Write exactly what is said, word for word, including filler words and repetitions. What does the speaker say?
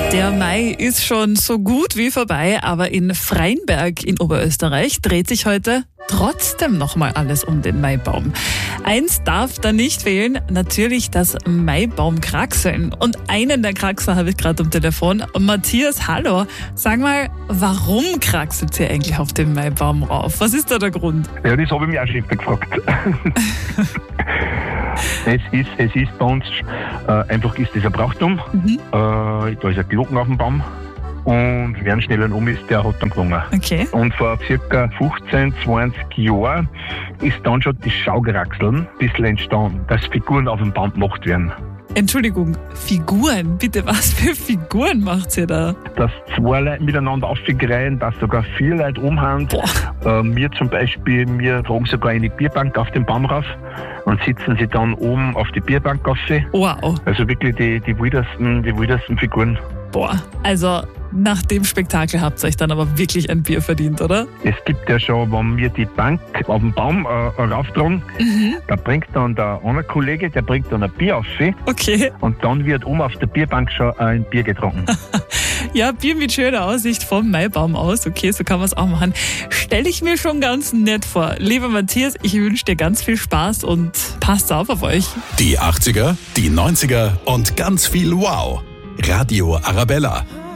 Der Mai ist schon so gut wie vorbei, aber in Freinberg in Oberösterreich dreht sich heute trotzdem nochmal alles um den Maibaum. Eins darf da nicht fehlen, natürlich das Maibaumkraxeln. Und einen der Kraxler habe ich gerade am Telefon. Matthias, hallo. Sag mal, warum kraxelt ihr eigentlich auf den Maibaum rauf? Was ist da der Grund? Ja, das habe ich mich auch schon öfter gefragt. Es ist, es ist bei uns, äh, einfach ist das ein Brauchtum. Mhm. Äh, da ist ein Glocken auf dem Baum. Und wer einen schnellen um ist, der hat dann gewonnen. Okay. Und vor circa fünfzehn, zwanzig Jahren ist dann schon das Schaukraxeln ein bisschen entstanden, dass Figuren auf dem Baum gemacht werden. Entschuldigung, Figuren? Bitte, was für Figuren macht ihr da? Dass zwei Leute miteinander aufgreifen, dass sogar vier Leute umhauen. Äh, wir zum Beispiel, wir tragen sogar eine Bierbank auf den Baum rauf und sitzen sie dann oben auf die Bierbank rauf. Wow. Also wirklich die, die wildesten, die wildesten Figuren. Boah, also nach dem Spektakel habt ihr euch dann aber wirklich ein Bier verdient, oder? Es gibt ja schon, wenn wir die Bank auf den Baum äh, rauftragen, mhm. da bringt dann der andere Kollege, der bringt dann ein Bier auf. Okay. Und dann wird oben auf der Bierbank schon ein Bier getrunken. Ja, Bier mit schöner Aussicht vom Maibaum aus. Okay, so kann man es auch machen. Stelle ich mir schon ganz nett vor. Lieber Matthias, ich wünsche dir ganz viel Spaß und passt auf auf euch. Die achtziger, die neunziger und ganz viel Wow. Radio Arabella.